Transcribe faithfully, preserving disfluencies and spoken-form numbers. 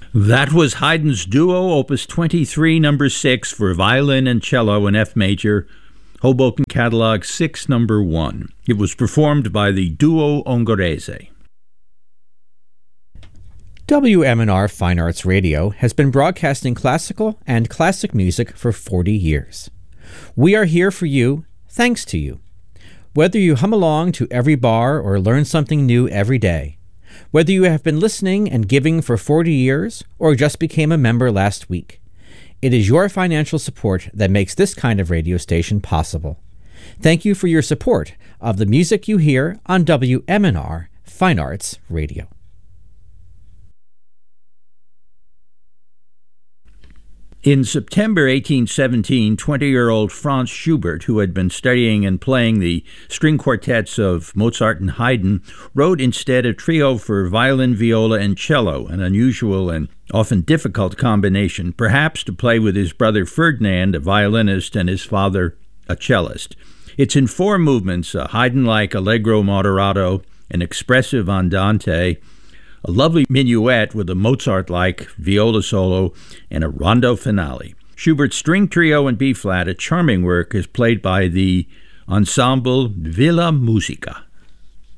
That was Haydn's Duo, Opus twenty-three, number six, for violin and cello in F major, Hoboken Catalog six, number one. It was performed by the Duo Ungherese. W M N R Fine Arts Radio has been broadcasting classical and classic music for forty years. We are here for you, thanks to you. Whether you hum along to every bar or learn something new every day, whether you have been listening and giving for forty years or just became a member last week, it is your financial support that makes this kind of radio station possible. Thank you for your support of the music you hear on W M N R Fine Arts Radio. In September eighteen seventeen, twenty-year-old Franz Schubert, who had been studying and playing the string quartets of Mozart and Haydn, wrote instead a trio for violin, viola, and cello, an unusual and often difficult combination, perhaps to play with his brother Ferdinand, a violinist, and his father, a cellist. It's in four movements, a Haydn-like allegro moderato, an expressive andante, a lovely minuet with a Mozart-like viola solo, and a rondo finale. Schubert's string trio in B-flat, a charming work, is played by the ensemble Villa Musica.